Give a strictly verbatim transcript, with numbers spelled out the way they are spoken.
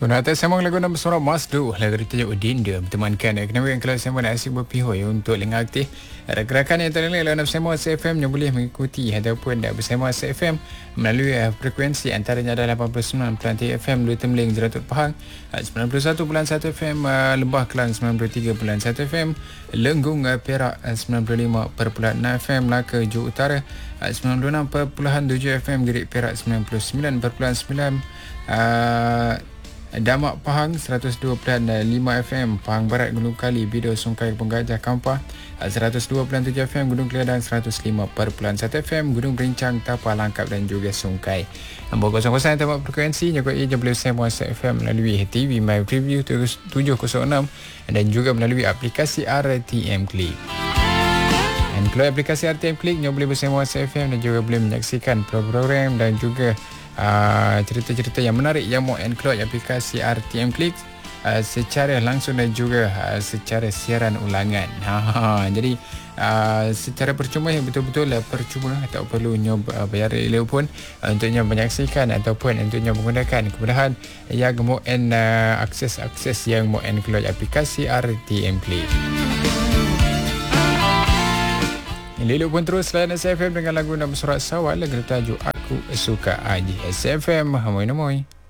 Guna atas sambung lagu nama suara Masdu lagu ditajuk Dinda bertemankan kenapa yang kalau sambung nak asyik berpihoi untuk lengah aktif ada gerakan yang terlalu lalu bersama F M yang boleh mengikuti ataupun tak bersama F M melalui uh, frekuensi antaranya adalah lapan puluh sembilan tiga F M Dua Tembeling Jeratut Pahang, sembilan puluh satu perpuluhan satu F M uh, Lembah Kelang, sembilan puluh tiga perpuluhan satu F M Lenggung uh, Perak, uh, sembilan puluh lima perpuluhan enam F M Melaka Johor Utara, uh, sembilan puluh enam perpuluhan tujuh F M Gerik Perak, sembilan puluh sembilan perpuluhan sembilan uh, Damak Pahang, seratus dua perpuluhan lima F M Pahang Barat Gunung Kali Bido Sungkai Penggajah Kampar, seratus dua perpuluhan tujuh F M Gunung Keledang, seratus lima perpuluhan satu F M Gunung Berincang, Tapah Langkap dan juga Sungkai. Nombor kosong kosong yang tempat frekuensi juga ia boleh bersama F M melalui T V My Preview tujuh kosong enam dan juga melalui aplikasi R T M Click. Dan kalau aplikasi R T M Click ia boleh bersama F M dan juga boleh menyaksikan program dan juga Uh, cerita-cerita yang menarik yang mau include aplikasi R T M Click uh, secara langsung dan juga uh, secara siaran ulangan. Ha, jadi uh, secara percuma yang betul-betul percuma tak perlu nyoba uh, bayar elok pun uh, untuk nyoba menyaksikan ataupun untuk nyoba menggunakan kemudahan yang mau uh, akses-akses yang mau include aplikasi R T M Click. Leluk pun terus layan S F M dengan lagu nama surat sawal lagu tajuk Aku Suka Aji. S F M, hamoi namoi.